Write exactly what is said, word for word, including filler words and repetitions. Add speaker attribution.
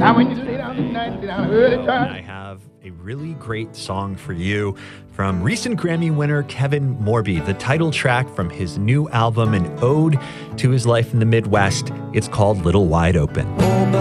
Speaker 1: Now when you lay down tonight, lay down early time.
Speaker 2: I have a really great song for you from recent Grammy winner Kevin Morby, the title track from his new album, an ode to his life in the Midwest. It's called Little Wide Open.